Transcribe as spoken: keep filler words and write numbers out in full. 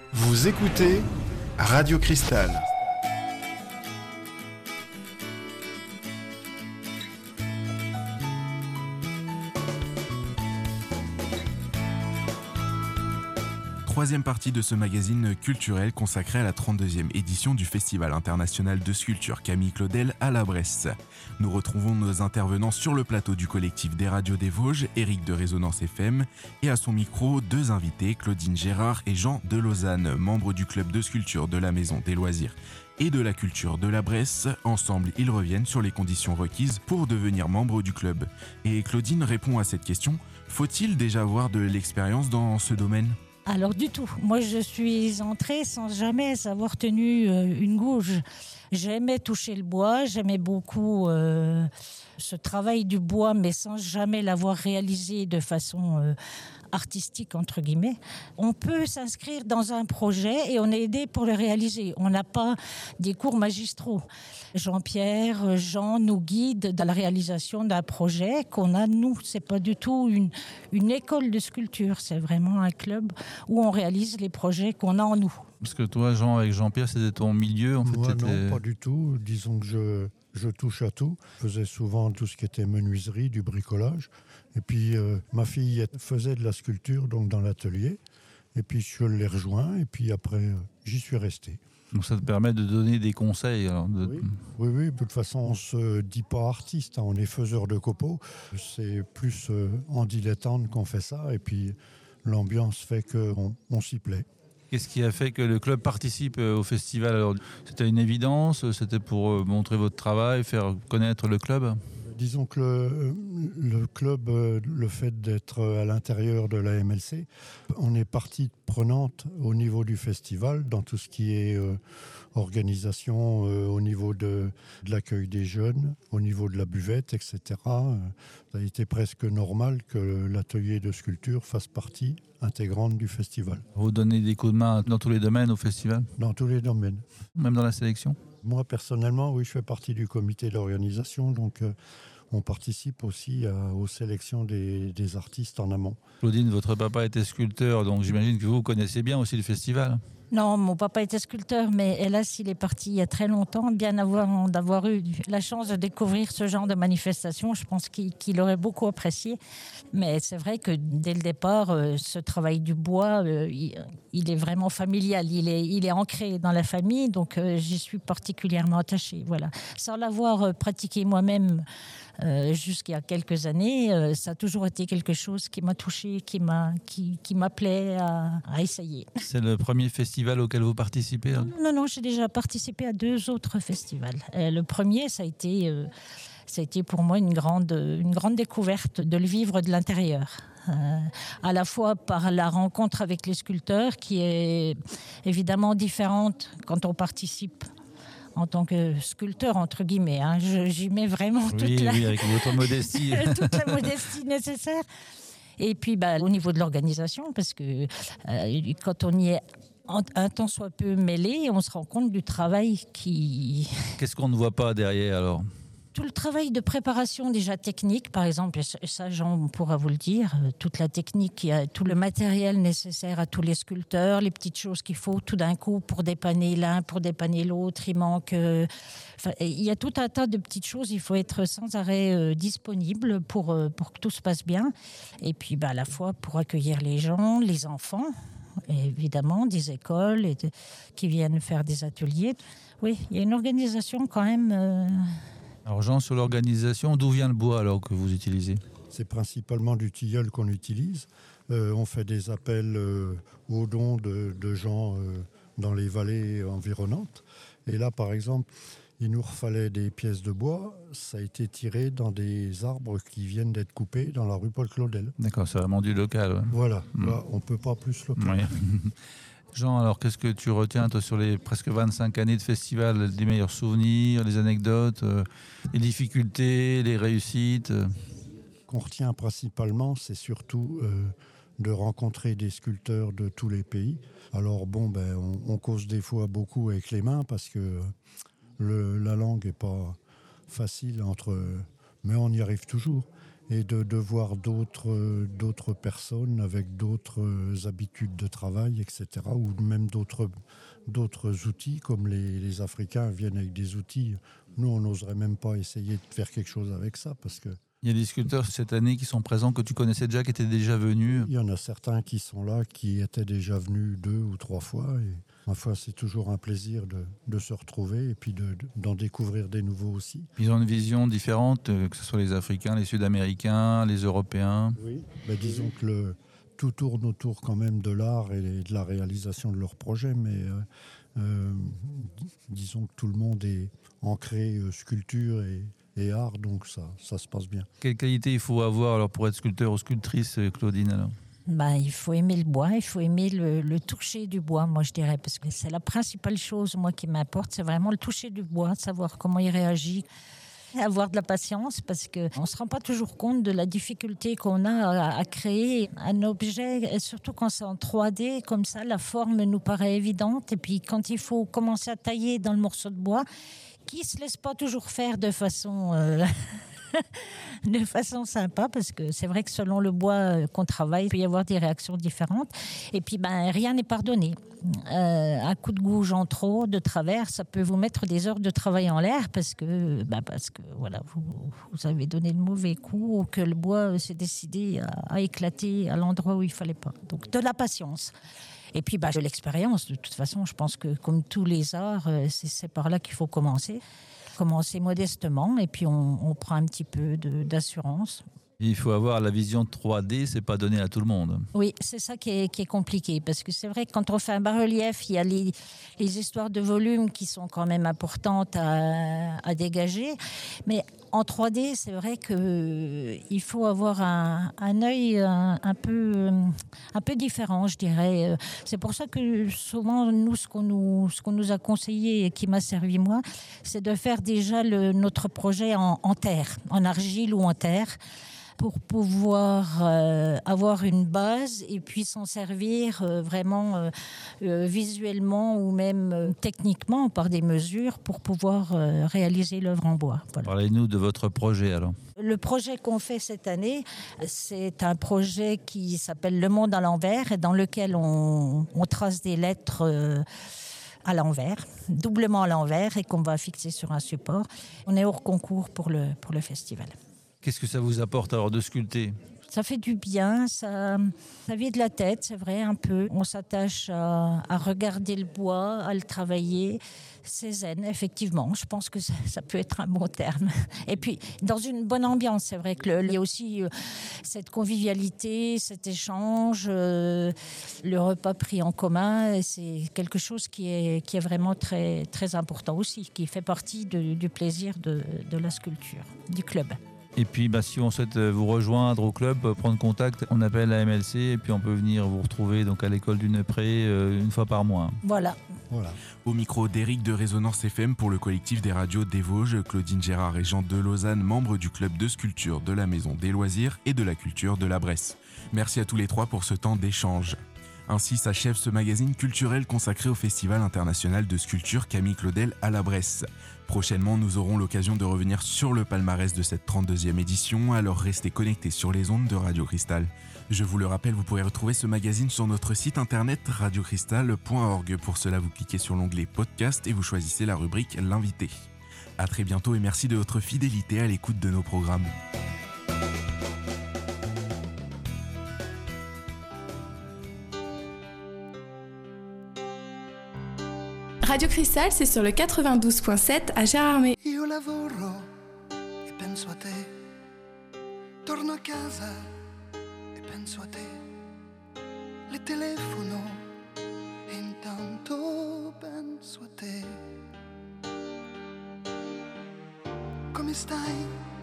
Vous écoutez Radio Cristal. Troisième partie de ce magazine culturel consacré à la trente-deuxième édition du Festival international de sculpture Camille Claudel à la Bresse. Nous retrouvons nos intervenants sur le plateau du collectif des radios des Vosges, Eric de Résonance F M, et à son micro, deux invités, Claudine Gérard et Jean de Lausanne, membres du club de sculpture de la Maison des Loisirs et de la Culture de la Bresse. Ensemble, ils reviennent sur les conditions requises pour devenir membre du club. Et Claudine répond à cette question, faut-il déjà avoir de l'expérience dans ce domaine ? Alors du tout. Moi, je suis entrée sans jamais avoir tenu euh, une gouge. J'aimais toucher le bois, j'aimais beaucoup euh, ce travail du bois, mais sans jamais l'avoir réalisé de façon euh, artistique, entre guillemets. On peut s'inscrire dans un projet et on est aidé pour le réaliser. On n'a pas des cours magistraux. Jean-Pierre, Jean nous guident dans la réalisation d'un projet qu'on a, nous. C'est pas du tout une, une école de sculpture, c'est vraiment un club où on réalise les projets qu'on a en nous. Parce que toi, Jean, avec Jean-Pierre, c'était ton milieu en fait. Moi, c'était... non, pas du tout. Disons que je, je touche à tout. Je faisais souvent tout ce qui était menuiserie, du bricolage. Et puis, euh, ma fille faisait de la sculpture donc dans l'atelier. Et puis, je l'ai rejoint. Et puis après, euh, j'y suis resté. Donc ça te permet de donner des conseils alors de... oui. oui, oui. De toute façon, on ne se dit pas artiste. Hein. On est faiseur de copeaux. C'est plus euh, en dilettante qu'on fait ça. Et puis, l'ambiance fait qu'on on s'y plaît. Qu'est-ce qui a fait que le club participe au festival ? Alors, c'était une évidence ? C'était pour montrer votre travail, faire connaître le club ? Disons que le, le club, le fait d'être à l'intérieur de la M L C, on est partie prenante au niveau du festival, dans tout ce qui est euh, organisation, euh, au niveau de, de l'accueil des jeunes, au niveau de la buvette, et cetera. Ça a été presque normal que l'atelier de sculpture fasse partie intégrante du festival. Vous donnez des coups de main dans tous les domaines au festival ? Dans tous les domaines. Même dans la sélection ? Moi, personnellement, oui, je fais partie du comité d'organisation, donc euh, on participe aussi à, aux sélections des, des artistes en amont. Claudine, votre papa était sculpteur, donc j'imagine que vous connaissez bien aussi le festival. Non, mon papa était sculpteur, mais hélas, il est parti il y a très longtemps, bien avant d'avoir eu la chance de découvrir ce genre de manifestation. Je pense qu'il, qu'il aurait beaucoup apprécié. Mais c'est vrai que dès le départ, euh, ce travail du bois, euh, il, il est vraiment familial. Il est, il est ancré dans la famille, donc euh, j'y suis particulièrement attachée. Voilà. Sans l'avoir euh, pratiqué moi-même euh, jusqu'il y a quelques années, euh, ça a toujours été quelque chose qui m'a touchée, qui, m'a, qui, qui m'appelait à, à essayer. C'est le premier festival auquel vous participez ? Non, non, non, j'ai déjà participé à deux autres festivals. Euh, le premier, ça a été, euh, ça a été pour moi une grande, une grande découverte de le vivre de l'intérieur. Euh, à la fois par la rencontre avec les sculpteurs, qui est évidemment différente quand on participe en tant que sculpteur, entre guillemets. Hein. Je, j'y mets vraiment toute, oui, la... oui, avec votre modestie. toute la modestie nécessaire. Et puis, bah, au niveau de l'organisation, parce que euh, quand on y est un tant soit peu mêlé, on se rend compte du travail qui... Qu'est-ce qu'on ne voit pas derrière alors ? Tout le travail de préparation déjà technique, par exemple, et ça Jean pourra vous le dire, toute la technique, tout le matériel nécessaire à tous les sculpteurs, les petites choses qu'il faut tout d'un coup pour dépanner l'un, pour dépanner l'autre, il manque... Euh, enfin, il y a tout un tas de petites choses, il faut être sans arrêt euh, disponible pour, euh, pour que tout se passe bien. Et puis bah, à la fois pour accueillir les gens, les enfants, et évidemment des écoles et de, qui viennent faire des ateliers. Oui, il y a une organisation quand même... Euh... Alors Jean, sur l'organisation, d'où vient le bois alors que vous utilisez ? C'est principalement du tilleul qu'on utilise. Euh, on fait des appels euh, aux dons de, de gens euh, dans les vallées environnantes. Et là, par exemple, il nous fallait des pièces de bois. Ça a été tiré dans des arbres qui viennent d'être coupés dans la rue Paul Claudel. D'accord, c'est vraiment du local. Ouais. Voilà, mmh. là, on ne peut pas plus local. Ouais. Jean, alors qu'est-ce que tu retiens toi, sur les presque vingt-cinq années de festival, les meilleurs souvenirs, les anecdotes, euh, les difficultés, les réussites euh... Qu'on retient principalement, c'est surtout euh, de rencontrer des sculpteurs de tous les pays. Alors bon, ben, on, on cause des fois beaucoup avec les mains parce que le, la langue n'est pas facile entre... Mais on y arrive toujours. et de, de voir d'autres, d'autres personnes avec d'autres habitudes de travail, et cetera, ou même d'autres, d'autres outils, comme les, les Africains viennent avec des outils. Nous, on n'oserait même pas essayer de faire quelque chose avec ça, parce que Il y a des sculpteurs cette année qui sont présents, que tu connaissais déjà, qui étaient déjà venus. il y en a certains qui sont là, qui étaient déjà venus deux ou trois fois. Et ma foi, c'est toujours un plaisir de, de se retrouver et puis de, de- d'en découvrir des nouveaux aussi. Ils ont une vision différente, euh, que ce soit les Africains, les Sud-Américains, les Européens. Oui. Ben, disons que le, tout tourne autour quand même de l'art et de la réalisation de leurs projets, mais euh, euh, disons que tout le monde est ancré euh, sculpture et, et art, donc ça, ça se passe bien. Quelle qualité il faut avoir alors pour être sculpteur ou sculptrice, euh, Claudine alors? Ben, il faut aimer le bois, il faut aimer le, le toucher du bois, moi je dirais, parce que c'est la principale chose, moi, qui m'importe, c'est vraiment le toucher du bois, savoir comment il réagit, avoir de la patience, parce qu'on ne se rend pas toujours compte de la difficulté qu'on a à, à créer un objet, et surtout quand c'est en trois D, comme ça, la forme nous paraît évidente, et puis quand il faut commencer à tailler dans le morceau de bois, qui ne se laisse pas toujours faire de façon... euh, de façon sympa, parce que c'est vrai que selon le bois qu'on travaille, il peut y avoir des réactions différentes. Et puis, ben, rien n'est pardonné. Euh, un coup de gouge en trop, de travers, ça peut vous mettre des heures de travail en l'air parce que, ben, parce que voilà, vous, vous avez donné le mauvais coup ou que le bois s'est décidé à, à éclater à l'endroit où il ne fallait pas. Donc, de la patience. Et puis, ben, de l'expérience. De toute façon, je pense que comme tous les arts, c'est, c'est par là qu'il faut commencer. Commencer modestement et puis on, on prend un petit peu de, d'assurance. Il faut avoir la vision trois D, c'est pas donné à tout le monde. Oui, c'est ça qui est, qui est compliqué, parce que c'est vrai que quand on fait un bas-relief, il y a les, les histoires de volume qui sont quand même importantes à, à dégager, mais en trois D, c'est vrai qu'il faut avoir un, un œil un, un, peu, un peu différent, je dirais. C'est pour ça que souvent, nous, ce qu'on nous, ce qu'on nous a conseillé et qui m'a servi moi, c'est de faire déjà le, notre projet en, en terre, en argile ou en terre, pour pouvoir euh, avoir une base et puis s'en servir euh, vraiment euh, euh, visuellement ou même euh, techniquement par des mesures pour pouvoir euh, réaliser l'œuvre en bois. Voilà. Parlez-nous de votre projet alors. Le projet qu'on fait cette année, c'est un projet qui s'appelle Le Monde à l'envers et dans lequel on, on trace des lettres euh, à l'envers, doublement à l'envers et qu'on va fixer sur un support. On est hors concours pour le, pour le festival. Qu'est-ce que ça vous apporte alors de sculpter? Ça fait du bien, ça, ça vide la tête, c'est vrai, un peu. On s'attache à, à regarder le bois, à le travailler. C'est zen, effectivement. Je pense que ça, ça peut être un bon terme. Et puis, dans une bonne ambiance, c'est vrai qu'il y a aussi euh, cette convivialité, cet échange, euh, le repas pris en commun. C'est quelque chose qui est, qui est vraiment très, très important aussi, qui fait partie de, du plaisir de, de la sculpture, du club. Et puis, bah, si on souhaite vous rejoindre au club, prendre contact, on appelle la M L C et puis on peut venir vous retrouver donc à l'école du Neupré euh, une fois par mois. Voilà. Voilà. Au micro d'Éric de Résonance F M pour le collectif des radios des Vosges, Claudine Gérard et Jean de Lausanne, membres du club de sculpture de la Maison des Loisirs et de la Culture de la Bresse. Merci à tous les trois pour ce temps d'échange. Ainsi s'achève ce magazine culturel consacré au Festival international de sculpture Camille Claudel à la Bresse. Prochainement, nous aurons l'occasion de revenir sur le palmarès de cette trente-deuxième édition, alors restez connectés sur les ondes de Radio Cristal. Je vous le rappelle, vous pourrez retrouver ce magazine sur notre site internet radio cristal point org. Pour cela, vous cliquez sur l'onglet podcast et vous choisissez la rubrique L'invité. À très bientôt et merci de votre fidélité à l'écoute de nos programmes. Radio Cristal, c'est sur le quatre-vingt-douze virgule sept à Gérardmer. Io lavoro e penso a te, torno a casa e penso a te, le telefono e intanto penso a te. Come stai?